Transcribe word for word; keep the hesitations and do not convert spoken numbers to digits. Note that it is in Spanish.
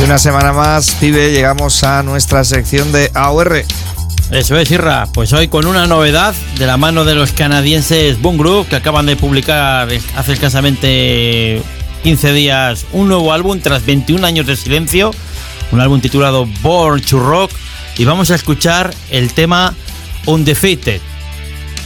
una semana más, pibe, llegamos a nuestra sección de A O R. Eso es, Irra. Pues hoy con una novedad de la mano de los canadienses Boom Group, que acaban de publicar hace escasamente quince días un nuevo álbum tras veintiún años de silencio, un álbum titulado Born to Rock, y vamos a escuchar el tema Undefeated.